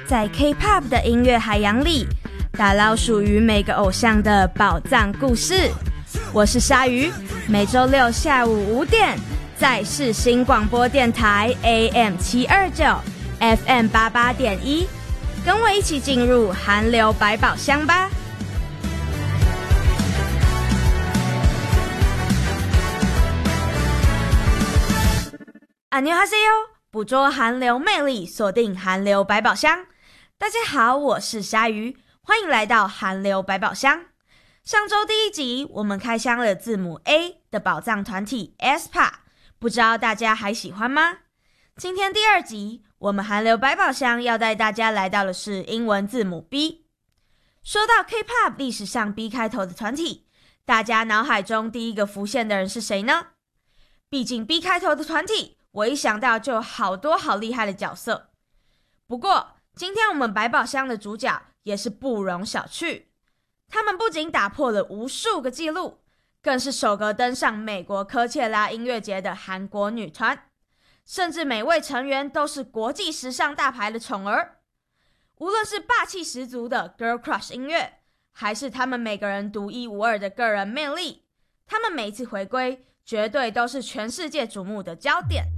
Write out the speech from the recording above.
在 K-pop 的音乐海洋里，打捞属于每个偶像的宝藏故事。我是鲨鱼，每周六下午5点，在世新广播电台 AM729 FM88.1，跟我一起进入韩流百宝箱吧。안녕하세요，捕捉韩流魅力，锁定韩流百宝箱。大家好，我是鲨鱼，欢迎来到韩流百宝箱。上周第一集，我们开箱了字母 A 的宝藏团体 aespa， 不知道大家还喜欢吗？今天第二集，我们韩流百宝箱要带大家来到的是英文字母 B。说到 K-pop 历史上 B 开头的团体，大家脑海中第一个浮现的人是谁呢？毕竟 B 开头的团体，我一想到就有好多好厉害的角色。不过今天我们百宝箱的主角也是不容小觑，他们不仅打破了无数个纪录，更是首个登上美国科切拉音乐节的韩国女团，甚至每位成员都是国际时尚大牌的宠儿。无论是霸气十足的 Girl Crush 音乐，还是他们每个人独一无二的个人魅力，他们每一次回归绝对都是全世界瞩目的焦点。